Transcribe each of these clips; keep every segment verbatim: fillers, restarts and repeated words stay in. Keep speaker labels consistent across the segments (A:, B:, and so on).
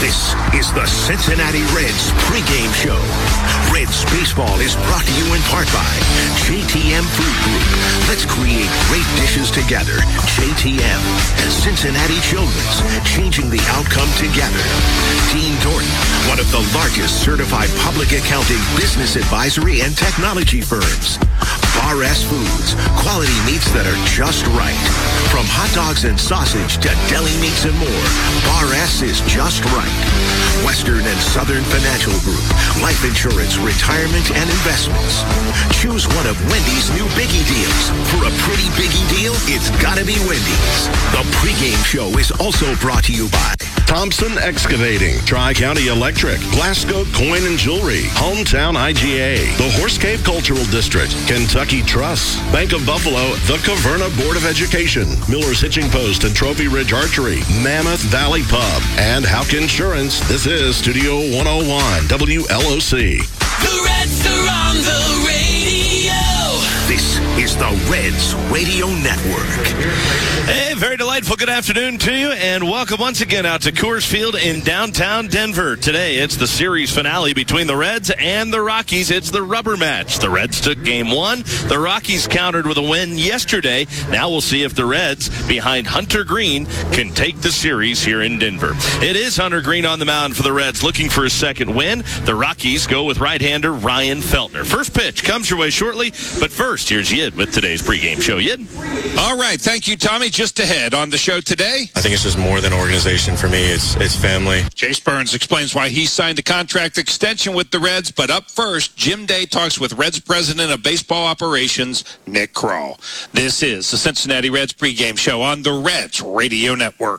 A: This is the Cincinnati Reds pregame show. Reds baseball is brought to you in part by J T M Food Group. Let's create great dishes together. J T M. Cincinnati Children's, changing the outcome together. Dean Dorton, one of the largest certified public accounting, business advisory, and technology firms. Bar S Foods, quality meats that are just right. From hot dogs and sausage to deli meats and more, Bar S is just right. Western and Southern Financial Group, life insurance, retirement, and investments. Choose one of Wendy's new Biggie deals. For a pretty Biggie deal, it's gotta be Wendy's. The pregame show is also brought to you by
B: Thompson Excavating, Tri-County Electric, Glasgow Coin and Jewelry, Hometown I G A, the Horse Cave Cultural District, Kentucky Trust, Bank of Buffalo, the Caverna Board of Education, Miller's Hitching Post and Trophy Ridge Archery, Mammoth Valley Pub, and Houck Insurance. This is Studio one oh one, W L O C.
C: The Reds are on the radio.
A: This is the Reds Radio Network.
D: Hey, very delightful good afternoon to you, and welcome once again out to Coors Field in downtown Denver. Today, it's the series finale between the Reds and the Rockies. It's the rubber match. The Reds took game one. The Rockies countered with a win yesterday. Now we'll see if the Reds, behind Hunter Green, can take the series here in Denver. It is Hunter Green on the mound for the Reds, looking for a second win. The Rockies go with right-hander Ryan Feltner. First pitch comes your way shortly, but first, here's Yid with today's pregame show. Yid?
E: All right, thank you, Tommy. Just ahead on the show today,
F: I think it's just more than organization for me. It's it's family.
E: Jace Burns explains why he signed a contract extension with the Reds. But up first, Jim Day talks with Reds president of baseball operations, Nick Krall. This is the Cincinnati Reds pregame show on the Reds Radio Network.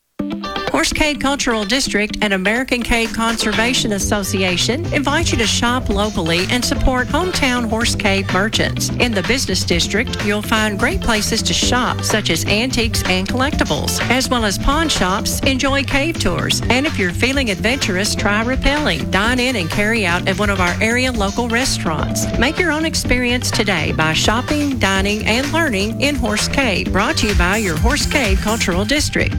G: Horse Cave Cultural District and American Cave Conservation Association invite you to shop locally and support hometown Horse Cave merchants. In the business district, you'll find great places to shop, such as antiques and collectibles, as well as pawn shops. Enjoy cave tours, and if you're feeling adventurous, try rappelling. Dine in and carry out at one of our area local restaurants. Make your own experience today by shopping, dining, and learning in Horse Cave. Brought to you by your Horse Cave Cultural District.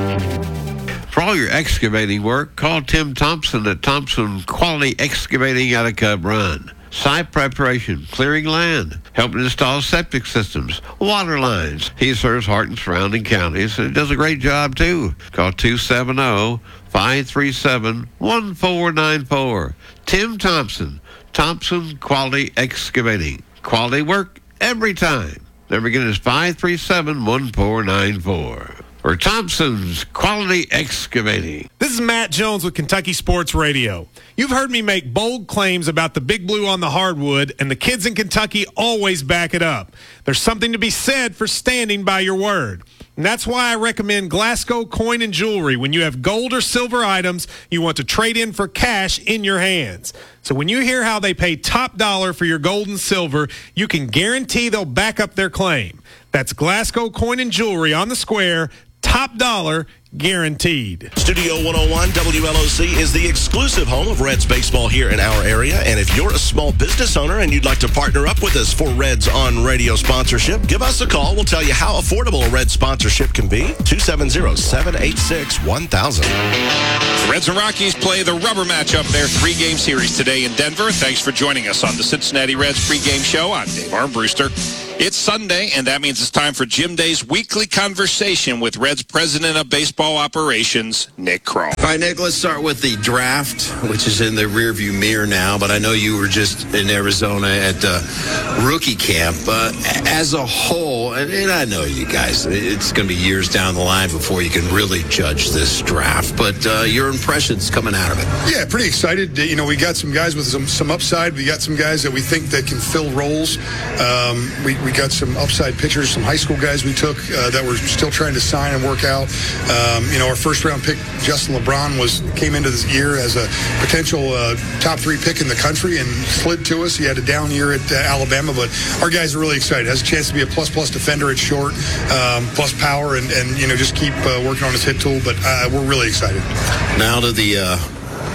H: For all your excavating work, call Tim Thompson at Thompson Quality Excavating out of Cub Run. Site preparation, clearing land, helping install septic systems, water lines. He serves Hart and surrounding counties, and he does a great job, too. Call two seven zero, five three seven, one four nine four. Tim Thompson, Thompson Quality Excavating. Quality work every time. Number again is five three seven, one four nine four. Or Thompson's Quality Excavating.
I: This is Matt Jones with Kentucky Sports Radio. You've heard me make bold claims about the Big Blue on the hardwood, and the kids in Kentucky always back it up. There's something to be said for standing by your word. And that's why I recommend Glasgow Coin and Jewelry. When you have gold or silver items you want to trade in for cash in your hands. So when you hear how they pay top dollar for your gold and silver, you can guarantee they'll back up their claim. That's Glasgow Coin and Jewelry on the square. Top dollar guaranteed.
B: Studio one oh one W L O C is the exclusive home of Reds baseball here in our area. And if you're a small business owner and you'd like to partner up with us for Reds on Radio sponsorship, give us a call. We'll tell you how affordable a Reds sponsorship can be. two seven zero, seven eight six, one thousand.
E: The Reds and Rockies play the rubber matchup, their three-game series today in Denver. Thanks for joining us on the Cincinnati Reds pregame show. I'm Dave Armbruster. It's Sunday, and that means it's time for Jim Day's weekly conversation with Reds president of baseball operations, Nick Krall.
J: All right, Nick, let's start with the draft, which is in the rearview mirror now, but I know you were just in Arizona at uh, rookie camp. Uh, as a whole, and, and I know you guys, it's going to be years down the line before you can really judge this draft, but uh, your impressions coming out of it?
K: Yeah, pretty excited. You know, we got some guys with some, some upside. We got some guys that we think that can fill roles. Um, we, we got some upside pitchers, some high school guys we took uh, that we're still trying to sign and work out. Um, you know, our first round pick, Justin LeBron, was came into this year as a potential uh, top three pick in the country and slid to us. He had a down year at uh, Alabama, but our guys are really excited. Has a chance to be a plus-plus defender at short, um, plus power, and, and, you know, just keep uh, working on his hit tool. But uh, we're really excited.
J: Now to the uh,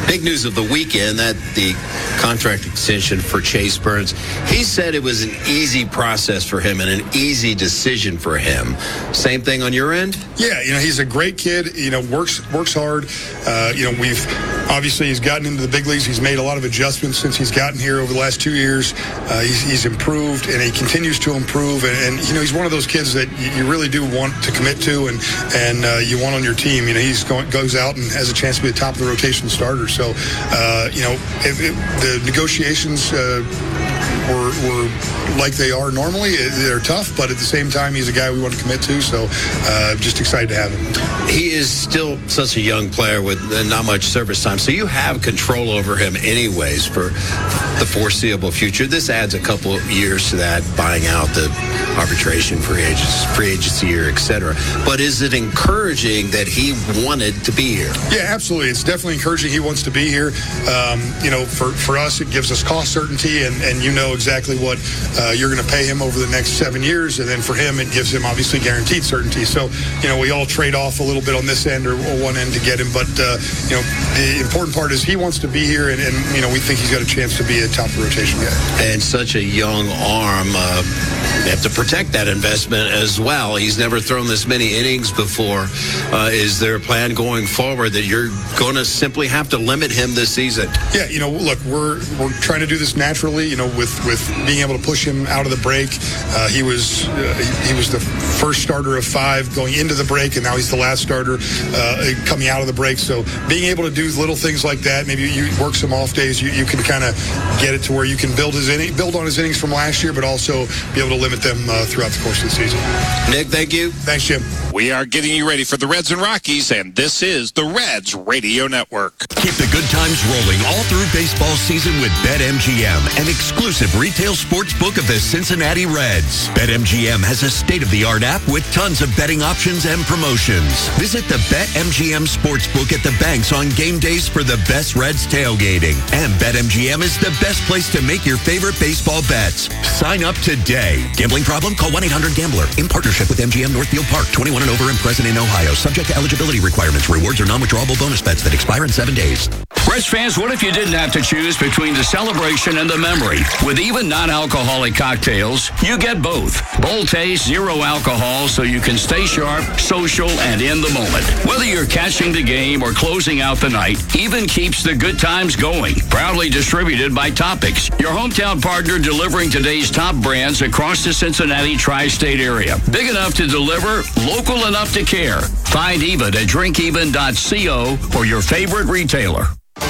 J: big news of the weekend, that the contract extension for Chase Burns. He said it was an easy process for him and an easy decision for him. Same thing on your end?
K: Yeah, you know, he's a great kid, you know, works works hard. Uh, you know, we've obviously he's gotten into the big leagues. He's made a lot of adjustments since he's gotten here over the last two years. Uh, he's, he's improved, and he continues to improve. And, and, you know, he's one of those kids that you really do want to commit to and, and uh, you want on your team. You know, he's going, goes out and has a chance to be the top of the rotation starter. So, uh, you know, if, if the negotiations uh, were, were like they are normally. They're tough, but at the same time, he's a guy we want to commit to, so uh, just excited to have him.
J: He is still such a young player with not much service time, so you have control over him anyways for the foreseeable future. This adds a couple of years to that, buying out the arbitration, free agency, free agency year, et cetera. But is it encouraging that he wanted to be here?
K: Yeah, absolutely. It's definitely encouraging he wants to be here. Um, you know, for, for us, it gives us cost certainty, and, and you know exactly what uh, you're going to pay him over the next seven years. And then for him, it gives him obviously guaranteed certainty. So, you know, we all trade off a little bit on this end or, or one end to get him. But, uh, you know, the important part is he wants to be here, and, and, you know, we think he's got a chance to be a top rotation guy.
J: And such a young arm, uh, you have to protect that investment as well. He's never thrown this many innings before. Uh, is there a plan going forward that you're going to simply have to limit him this season?
K: Yeah, you know, look, we're we're trying to do this naturally, you know, with, with being able to push him out of the break. Uh, he was uh, he, he was the first starter of five going into the break, and now he's the last starter uh, coming out of the break. So being able to do little things like that, maybe you work some off days, you, you can kind of get it to where you can build his inning, build on his innings from last year, but also be able to limit them uh, throughout the course of the season.
J: Nick, thank you.
K: Thanks, Jim.
E: We are getting you ready for the Reds and Rockies, and this is the Reds Radio Network.
A: Keep the good times rolling all through baseball season with BetMGM, an exclusive retail sports book of the Cincinnati Reds. BetMGM has a state-of-the-art app with tons of betting options and promotions. Visit the BetMGM Sportsbook at the banks on game days for the best Reds tailgating. And BetMGM is the best place to make your favorite baseball bets. Sign up today. Gambling problem? Call one eight hundred gambler. In partnership with M G M Northfield Park. twenty-one and over and present in Ohio. Subject to eligibility requirements. Rewards are non-withdrawable bonus bets that expire in seven days.
L: Reds fans, what if you didn't have to choose between the celebration and the memory? With even non-alcoholic cocktails, you get both. Bold taste, zero alcohol, so you can stay sharp, social, and in the moment. Whether you're catching the game or closing out the night, Even keeps the good times going. Proudly distributed by Topics, your hometown partner delivering today's top brands across the Cincinnati tri-state area. Big enough to deliver, local enough to care. Find Even at drink even dot co or your favorite retailer.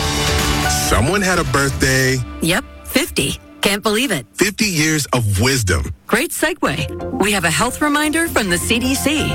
M: Someone had a birthday.
N: Yep, fifty. Can't believe it.
M: fifty years of wisdom.
N: Great segue. We have a health reminder from the C D C.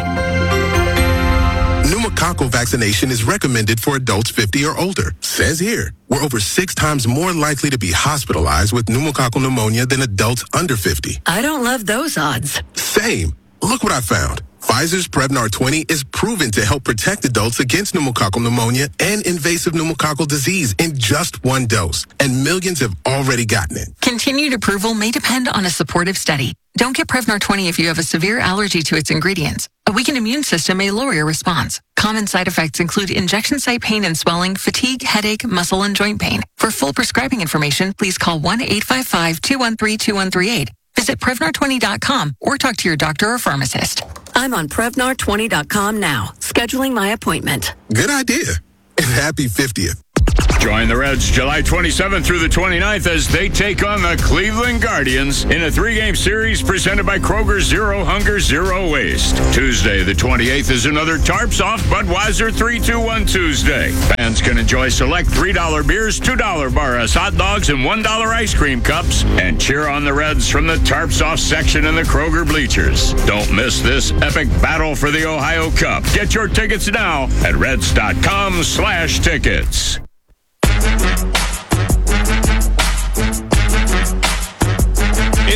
M: Pneumococcal vaccination is recommended for adults fifty or older. Says here, we're over six times more likely to be hospitalized with pneumococcal pneumonia than adults under fifty.
N: I don't love those odds.
M: Same. Look what I found. Pfizer's Prevnar twenty is proven to help protect adults against pneumococcal pneumonia and invasive pneumococcal disease in just one dose. And millions have already gotten it.
O: Continued approval may depend on a supportive study. Don't get Prevnar twenty if you have a severe allergy to its ingredients. A weakened immune system may lower your response. Common side effects include injection site pain and swelling, fatigue, headache, muscle, and joint pain. For full prescribing information, please call one eight five five, two one three, two one three eight. Visit Prevnar twenty dot com or talk to your doctor or pharmacist.
N: I'm on Prevnar twenty dot com now, scheduling my appointment.
M: Good idea. And happy fiftieth.
L: Join the Reds July twenty-seventh through the twenty-ninth as they take on the Cleveland Guardians in a three-game series presented by Kroger Zero Hunger, Zero Waste. Tuesday the twenty-eighth is another Tarps Off Budweiser three two one Tuesday. Fans can enjoy select three dollar beers, two dollar Barras hot dogs, and one dollar ice cream cups, and cheer on the Reds from the Tarps Off section in the Kroger bleachers. Don't miss this epic battle for the Ohio Cup. Get your tickets now at reds.com slash tickets.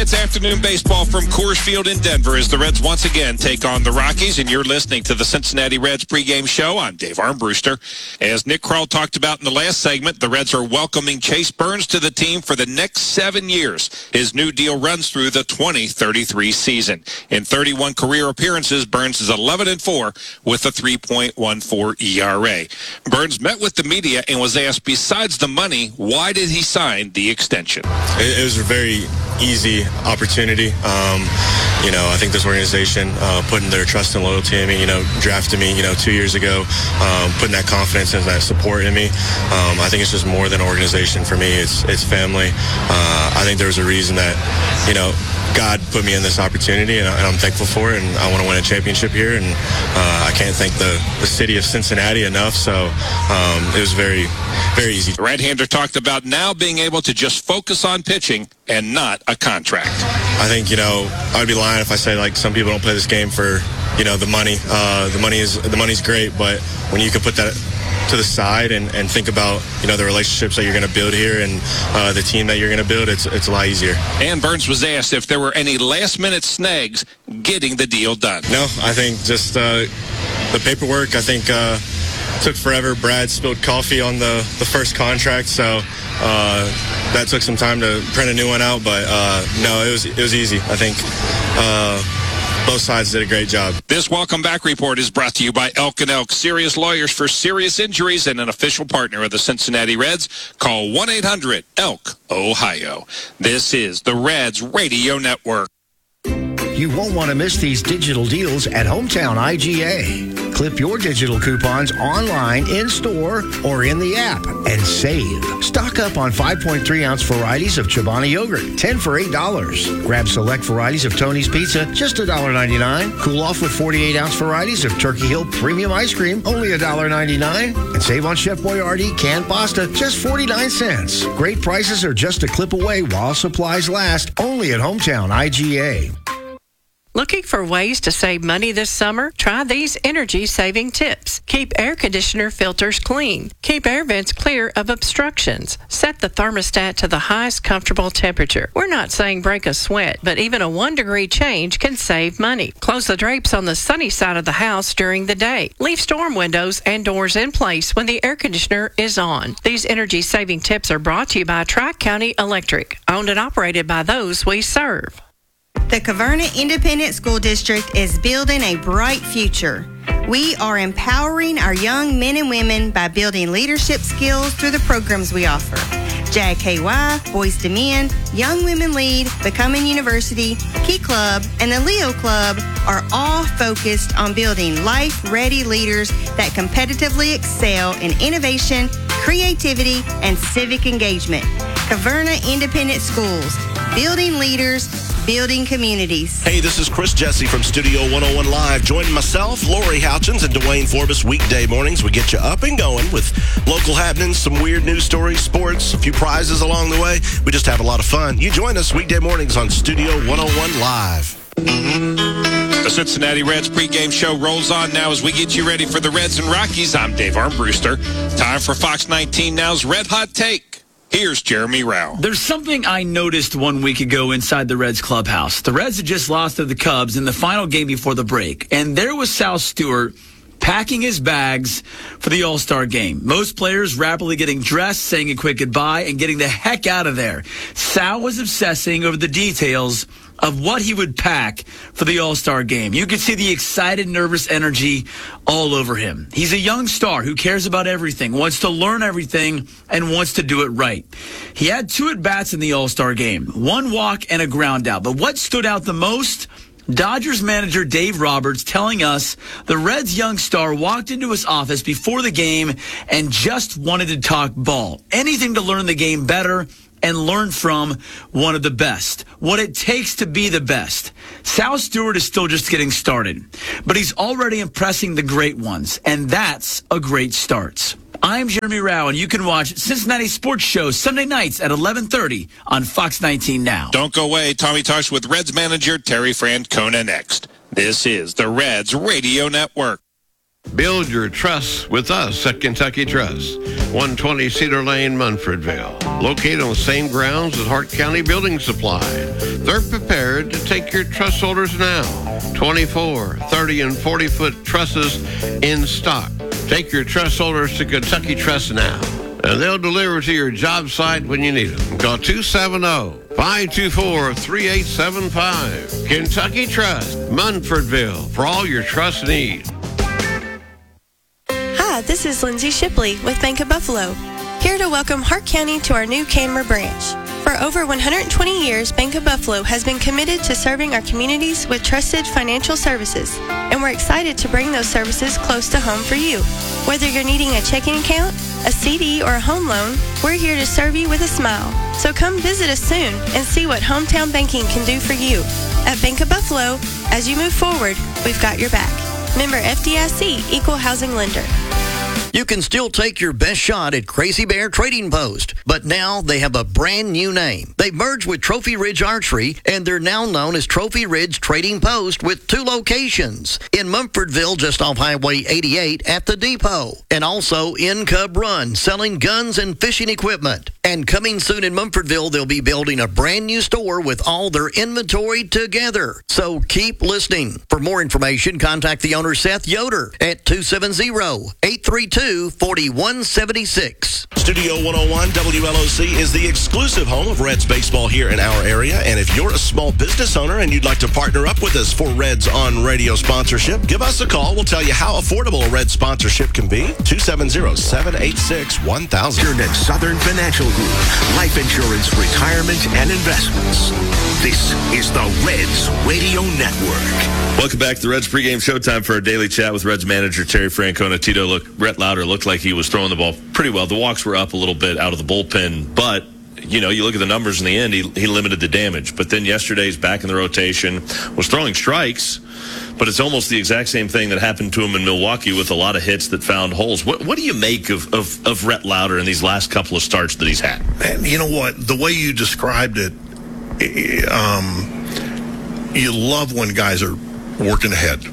E: It's afternoon baseball from Coors Field in Denver as the Reds once again take on the Rockies, and you're listening to the Cincinnati Reds pregame show. I'm Dave Armbruster. As Nick Kroll talked about in the last segment, the Reds are welcoming Chase Burns to the team for the next seven years. His new deal runs through the twenty thirty-three season. In thirty-one career appearances, Burns is eleven and four with a three point one four E R A. Burns met with the media and was asked, besides the money, why did he sign the extension?
F: It, it was a very easy opportunity. Um, you know, I think this organization uh, putting their trust and loyalty in me, you know, drafted me, you know, two years ago, um, putting that confidence and that support in me. Um, I think it's just more than an organization for me. It's it's family. Uh, I think there was a reason that, you know, God put me in this opportunity, and, I, and I'm thankful for it, and I want to win a championship here, and uh, I can't thank the, the city of Cincinnati enough, so um, it was very, very easy.
E: The right-hander talked about now being able to just focus on pitching and not a contract.
F: I think, you know, I'd be lying if I say, like, some people don't play this game for, you know, the money. Uh, the money is the money's great, but when you can put that to the side and, and think about, you know, the relationships that you're going to build here and uh, the team that you're going to build, it's it's a lot easier.
E: And Burns was asked if there were any last-minute snags getting the deal done.
F: No, I think just uh, the paperwork, I think, uh, took forever. Brad spilled coffee on the, the first contract, so uh, that took some time to print a new one out, but uh, no, it was, it was easy. I think uh, both sides did a great job.
E: This Welcome Back report is brought to you by Elk and Elk, serious lawyers for serious injuries and an official partner of the Cincinnati Reds. Call one eight hundred elk Ohio. This is the Reds Radio Network.
P: You won't want to miss these digital deals at Hometown I G A. Clip your digital coupons online, in-store, or in the app and save. Stock up on five point three ounce varieties of Chobani yogurt, ten for eight dollars. Grab select varieties of Tony's Pizza, just one dollar ninety-nine. Cool off with forty-eight ounce varieties of Turkey Hill Premium Ice Cream, only one dollar ninety-nine. And save on Chef Boyardee canned pasta, just forty-nine cents. Great prices are just a clip away while supplies last, only at Hometown I G A.
G: Looking for ways to save money this summer? Try these energy-saving tips. Keep air conditioner filters clean. Keep air vents clear of obstructions. Set the thermostat to the highest comfortable temperature. We're not saying break a sweat, but even a one-degree change can save money. Close the drapes on the sunny side of the house during the day. Leave storm windows and doors in place when the air conditioner is on. These energy-saving tips are brought to you by Tri-County Electric, owned and operated by those we serve.
Q: The Caverna Independent School District is building a bright future. We are empowering our young men and women by building leadership skills through the programs we offer. J I K Y, Boys to Men, Young Women Lead, Becoming University, Key Club, and the Leo Club are all focused on building life-ready leaders that competitively excel in innovation, creativity, and civic engagement. Caverna Independent Schools, building leaders, building communities.
B: Hey, this is Chris Jesse from Studio one oh one Live. Join myself, Lori Houchins, and Dwayne Forbes weekday mornings. We get you up and going with local happenings, some weird news stories, sports, a few prizes along the way. We just have a lot of fun. You join us weekday mornings on Studio one oh one Live.
E: The Cincinnati Reds pregame show rolls on now as we get you ready for the Reds and Rockies. I'm Dave Armbruster. Time for Fox nineteen Now's Red Hot Take. Here's Jeremy Rao.
R: There's something I noticed one week ago inside the Reds clubhouse. The Reds had just lost to the Cubs in the final game before the break, and there was Sal Stewart packing his bags for the All-Star game. Most players rapidly getting dressed, saying a quick goodbye, and getting the heck out of there. Sal was obsessing over the details of what he would pack for the All-Star game. You could see the excited, nervous energy all over him. He's a young star who cares about everything, wants to learn everything, and wants to do it right. He had two at-bats in the All-Star game, one walk and a ground out. But what stood out the most? Dodgers manager Dave Roberts telling us the Reds' young star walked into his office before the game and just wanted to talk ball. Anything to learn the game better and learn from one of the best. What it takes to be the best. Sal Stewart is still just getting started, but he's already impressing the great ones, and that's a great start. I'm Jeremy Rao, and you can watch Cincinnati Sports Show Sunday nights at eleven thirty on Fox nineteen Now.
E: Don't go away. Tommy talks with Reds manager Terry Francona next. This is the Reds Radio Network.
H: Build your trust with us at Kentucky Trust, one twenty Cedar Lane, Munfordville. Located on the same grounds as Hart County Building Supply. They're prepared to take your truss holders now. twenty-four, thirty, and forty-foot trusses in stock. Take your truss holders to Kentucky Trust now, and they'll deliver to your job site when you need them. Call two seven zero, five two four, three eight seven five. Kentucky Trust, Munfordville, for all your trust needs.
S: Hi, this is Lindsay Shipley with Bank of Buffalo, here to welcome Hart County to our new Canmer branch. For over one hundred twenty years, Bank of Buffalo has been committed to serving our communities with trusted financial services, and we're excited to bring those services close to home for you. Whether you're needing a checking account, a C D, or a home loan, we're here to serve you with a smile. So come visit us soon and see what hometown banking can do for you. At Bank of Buffalo, as you move forward, we've got your back. Member F D I C, Equal Housing Lender.
T: You can still take your best shot at Crazy Bear Trading Post, but now they have a brand new name. They've merged with Trophy Ridge Archery, and they're now known as Trophy Ridge Trading Post with two locations. In Munfordville, just off Highway eighty-eight at the depot, and also in Cub Run, selling guns and fishing equipment. And coming soon in Munfordville, they'll be building a brand new store with all their inventory together. So keep listening. For more information, contact the owner, Seth Yoder, at two seven zero, eight three two, four one seven six.
B: Studio one oh one W L O C is the exclusive home of Reds baseball here in our area. And if you're a small business owner and you'd like to partner up with us for Reds on Radio sponsorship, give us a call. We'll tell you how affordable a Reds sponsorship can be. two seven zero, seven eight six, one thousand.
A: Southern Financial Group, life insurance, retirement, and investments. This is the Reds Radio Network.
D: Welcome back to the Reds pregame showtime for our daily chat with Reds manager Terry Francona. Tito, look, Rhett Lauder looked like he was throwing the ball pretty well. The walks were up a little bit out of the bullpen, but you know, you look at the numbers in the end, he, he limited the damage. But then yesterday's back in the rotation, was throwing strikes, but it's almost the exact same thing that happened to him in Milwaukee with a lot of hits that found holes. What, what do you make of, of, of Rhett Lauder in these last couple of starts that he's had?
U: And you know what? The way you described it, um, you love when guys are working ahead.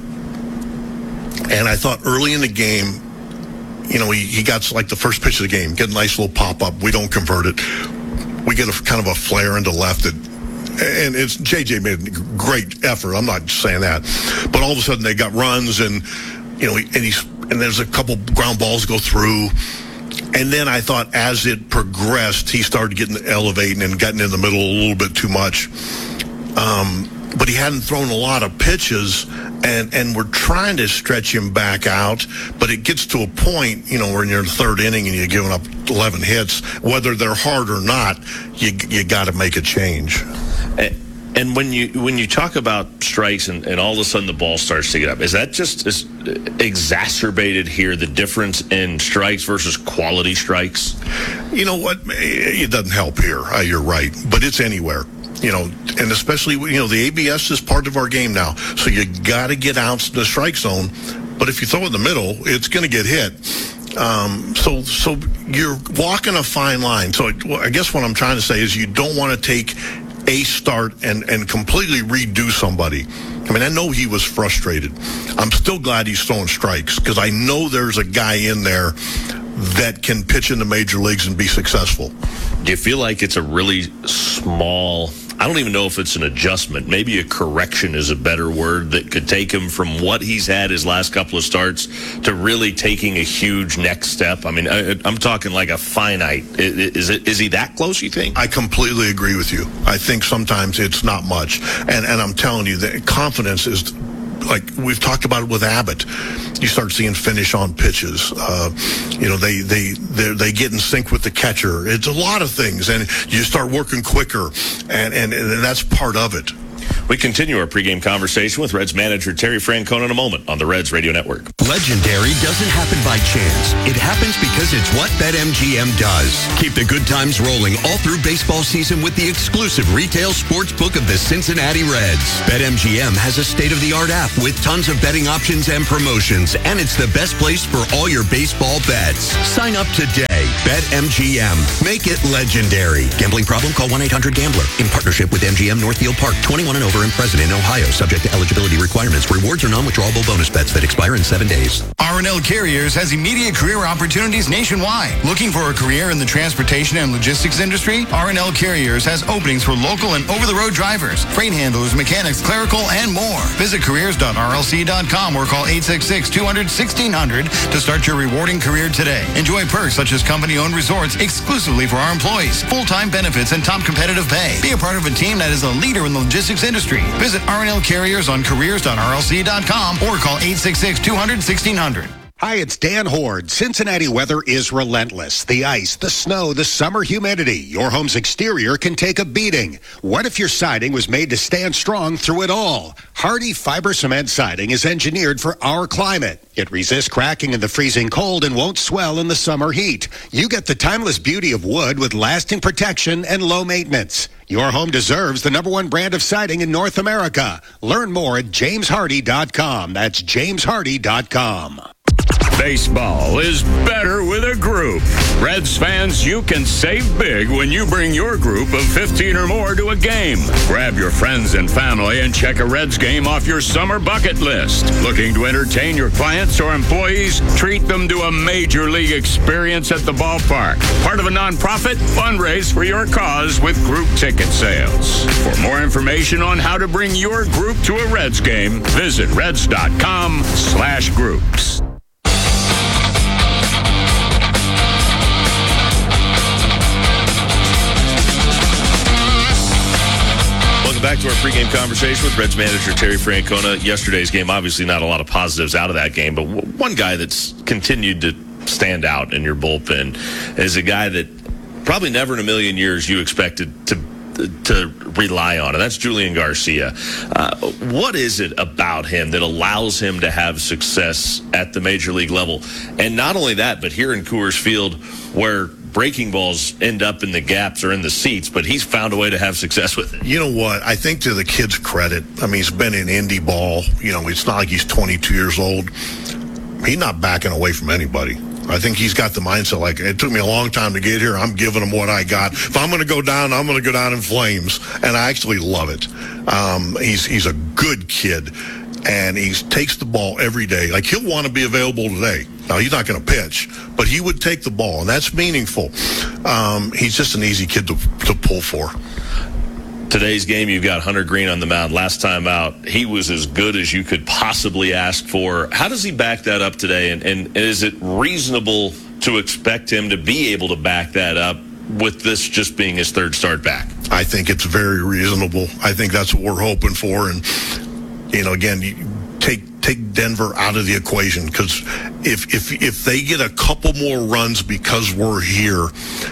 U: And I thought early in the game, you know, he, he got like the first pitch of the game, get a nice little pop-up. We don't convert it. We get a kind of a flare into left that, and it's J J made a great effort. I'm not saying that, but all of a sudden they got runs, and you know, and he's and there's a couple ground balls go through, and then I thought as it progressed, he started getting elevating and getting in the middle a little bit too much. Um, but he hadn't thrown a lot of pitches, and, and we're trying to stretch him back out, but it gets to a point, you know, where you're in the third inning and you're giving up eleven hits, whether they're hard or not, you you got to make a change.
D: And when you when you talk about strikes and, and all of a sudden the ball starts to get up, is that just is exacerbated here, the difference in strikes versus quality strikes?
U: You know what? It doesn't help here. Uh, you're right, but it's anywhere. You know, and especially, you know, the A B S is part of our game now. So you got to get out to the strike zone. But if you throw it in the middle, it's going to get hit. Um, so so you're walking a fine line. So I guess what I'm trying to say is you don't want to take a start and, and completely redo somebody. I mean, I know he was frustrated. I'm still glad he's throwing strikes because I know there's a guy in there that can pitch in the major leagues and be successful.
D: Do you feel like it's a really small, I don't even know if it's an adjustment, maybe a correction is a better word, that could take him from what he's had his last couple of starts to really taking a huge next step? I mean, I, I'm talking like a finite. Is it? Is he that close, you think?
U: I completely agree with you. I think sometimes it's not much. And, and I'm telling you, that confidence is, like we've talked about it with Abbott. You start seeing finish on pitches. Uh, you know, they they they get in sync with the catcher. It's a lot of things, and you start working quicker, and and, and that's part of it.
D: We continue our pregame conversation with Reds manager Terry Francona in a moment on the Reds Radio Network.
V: Legendary doesn't happen by chance. It happens because it's what BetMGM does. Keep the good times rolling all through baseball season with the exclusive retail sports book of the Cincinnati Reds. BetMGM has a state-of-the-art app with tons of betting options and promotions, and it's the best place for all your baseball bets. Sign up today BetMGM. Make it legendary. Gambling problem? Call one eight hundred gambler. In partnership with M G M Northfield Park. twenty-one and over in President, Ohio. Subject to eligibility requirements. Rewards are non-withdrawable bonus bets that expire in seven days.
C: R and L Carriers has immediate career opportunities nationwide. Looking for a career in the transportation and logistics industry? R and L Carriers has openings for local and over-the-road drivers, freight handlers, mechanics, clerical, and more. Visit careers dot R L C dot com or call eight six six, two hundred, sixteen hundred to start your rewarding career today. Enjoy perks such as company-owned resorts exclusively for our employees, full-time benefits, and top competitive pay. Be a part of a team that is a leader in the logistics industry. Visit R and L Carriers on careers dot R L C dot com or call eight six six, two hundred, sixteen hundred.
I: Hi, it's Dan Horde. Cincinnati weather is relentless. The ice, the snow, the summer humidity. Your home's exterior can take a beating. What if your siding was made to stand strong through it all? Hardy Fiber Cement Siding is engineered for our climate. It resists cracking in the freezing cold and won't swell in the summer heat. You get the timeless beauty of wood with lasting protection and low maintenance. Your home deserves the number one brand of siding in North America. Learn more at james hardy dot com. That's james hardy dot com.
L: Baseball is better with a group. Reds fans, you can save big when you bring your group of fifteen or more to a game. Grab your friends and family and check a Reds game off your summer bucket list. Looking to entertain your clients or employees? Treat them to a major league experience at the ballpark. Part of a nonprofit? Fundraise for your cause with group ticket sales. For more information on how to bring your group to a Reds game, visit reds dot com slash groups.
D: Back to our pregame conversation with Reds manager Terry Francona. Yesterday's game, obviously not a lot of positives out of that game, but one guy that's continued to stand out in your bullpen is a guy that probably never in a million years you expected to to rely on, and that's Julian Garcia. Uh, what is it about him that allows him to have success at the major league level? And not only that, but here in Coors Field, where breaking balls end up in the gaps or in the seats, but he's found a way to have success with it.
U: You know what? I think to the kid's credit, I mean, he's been in indie ball. You know, it's not like he's twenty-two years old. He's not backing away from anybody. I think he's got the mindset like, it took me a long time to get here. I'm giving him what I got. If I'm going to go down, I'm going to go down in flames. And I actually love it. Um, he's he's a good kid. And he takes the ball every day. Like, he'll want to be available today. Now, he's not going to pitch, but he would take the ball, and that's meaningful. Um, he's just an easy kid to, to pull for.
D: Today's game, you've got Hunter Green on the mound. Last time out, he was as good as you could possibly ask for. How does he back that up today, and, and is it reasonable to expect him to be able to back that up with this just being his third start back?
U: I think it's very reasonable. I think that's what we're hoping for, and you know, again, you take take Denver out of the equation, because if if if they get a couple more runs because we're here,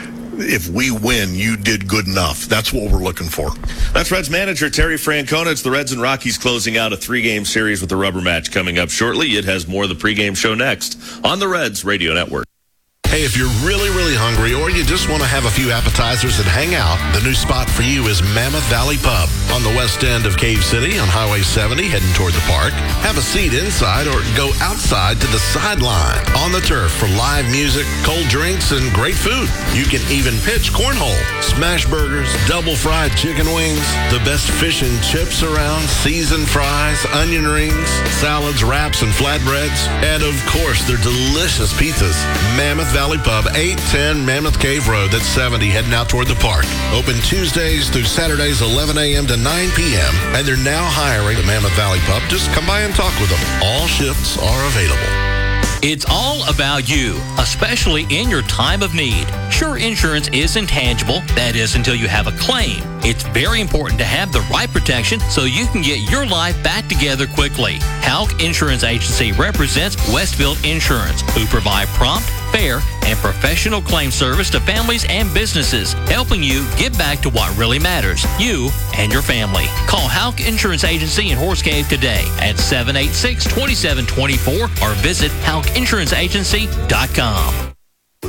U: if we win, you did good enough. That's what we're looking for.
D: That's Reds manager Terry Francona. It's the Reds and Rockies closing out a three-game series with the rubber match coming up shortly. It has more of the pregame show next on the Reds Radio Network.
B: Hey, if you're really, really hungry or you just want to have a few appetizers and hang out, the new spot for you is Mammoth Valley Pub on the west end of Cave City on Highway seventy heading toward the park. Have a seat inside or go outside to the sideline on the turf for live music, cold drinks, and great food. You can even pitch cornhole, smash burgers, double fried chicken wings, the best fish and chips around, seasoned fries, onion rings, salads, wraps, and flatbreads, and of course, their delicious pizzas. Mammoth Valley Pub, eight ten Mammoth Cave Road, that's seventy, heading out toward the park. Open Tuesdays through Saturdays, eleven a.m. to nine p.m., and they're now hiring at Mammoth Valley Pub. Just come by and talk with them. All shifts are available.
W: It's all about you, especially in your time of need. Sure, insurance is intangible. That is until you have a claim. It's very important to have the right protection so you can get your life back together quickly. Halk Insurance Agency represents Westfield Insurance, who provide prompt, fair, and professional claim service to families and businesses, helping you get back to what really matters, you and your family. Call Halk Insurance Agency in Horse Cave today at seven eight six, two seven two four or visit halk insurance agency dot com.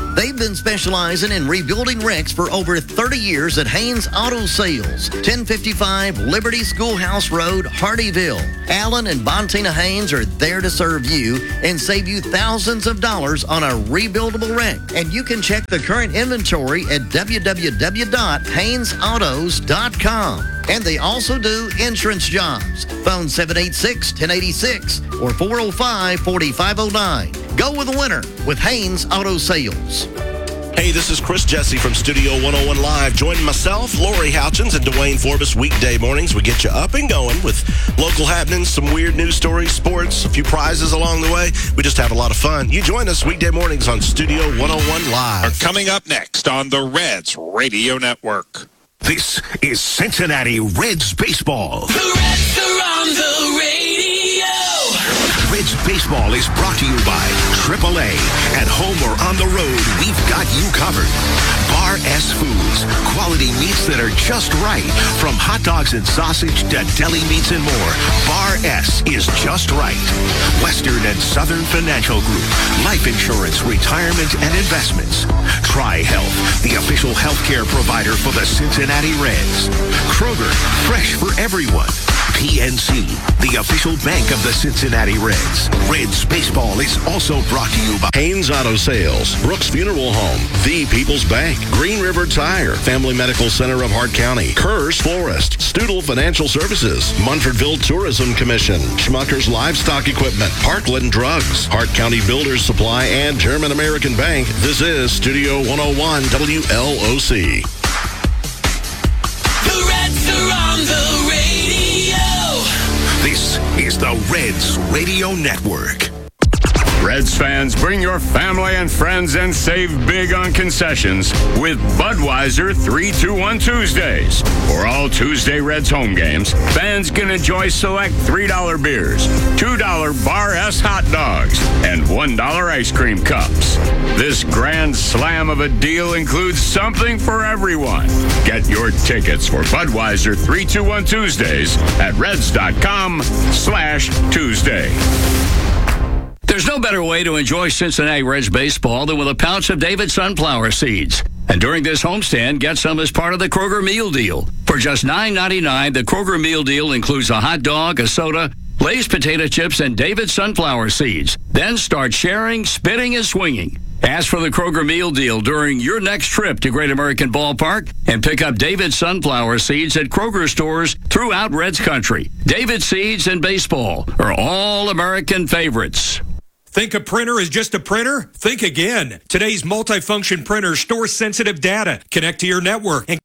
T: They've been specializing in rebuilding wrecks for over thirty years at Haynes Auto Sales, ten fifty-five Liberty Schoolhouse Road, Hardyville. Alan and Bontina Haynes are there to serve you and save you thousands of dollars on a rebuildable wreck. And you can check the current inventory at w w w dot haynes autos dot com. And they also do insurance jobs. Phone seven eight six, one zero eight six or four oh five, four five oh nine. Go with the winner with Haynes Auto Sales.
B: Hey, this is Chris Jesse from Studio one oh one Live. Join myself, Lori Houchins, and Dwayne Forbes weekday mornings. We get you up and going with local happenings, some weird news stories, sports, a few prizes along the way. We just have a lot of fun. You join us weekday mornings on Studio one oh one Live.
E: Are coming up next on the Reds Radio Network.
A: This is Cincinnati Reds baseball.
J: The Reds are on the radio.
A: Reds baseball is brought to you by triple A. At home or on the road, we've got you covered. Bar S Foods, quality meats that are just right. From hot dogs and sausage to deli meats and more, Bar S is just right. Western and Southern Financial Group, life insurance, retirement, and investments. Tri-Health, the official healthcare provider for the Cincinnati Reds. Kroger, fresh for everyone. P N C, the official bank of the Cincinnati Reds. Reds baseball is also brought to you by
B: Haynes Auto Sales, Brooks Funeral Home, The People's Bank, Green River Tire, Family Medical Center of Hart County, Kerr's Florist, Stoodle Financial Services, Munfordville Tourism Commission, Schmucker's Livestock Equipment, Parkland Drugs, Hart County Builders Supply, and German American Bank. This is Studio one oh one W L O C.
J: The Reds are on the radio.
A: This is the Reds Radio Network.
K: Reds fans, bring your family and friends and save big on concessions with Budweiser three two one Tuesdays. For all Tuesday Reds home games, fans can enjoy select three dollar beers, two dollar Bar S hot dogs, and one dollar ice cream cups. This grand slam of a deal includes something for everyone. Get your tickets for Budweiser three two one Tuesdays at reds.com slash Tuesday.
L: There's no better way to enjoy Cincinnati Reds baseball than with a pouch of David sunflower seeds. And during this homestand, get some as part of the Kroger Meal Deal. For just nine ninety-nine, the Kroger Meal Deal includes a hot dog, a soda, Lay's potato chips, and David sunflower seeds. Then start sharing, spitting, and swinging. Ask for the Kroger Meal Deal during your next trip to Great American Ballpark and pick up David sunflower seeds at Kroger stores throughout Reds country. David seeds and baseball are all American favorites.
O: Think a printer is just a printer? Think again. Today's multifunction printers store sensitive data, connect to your network, and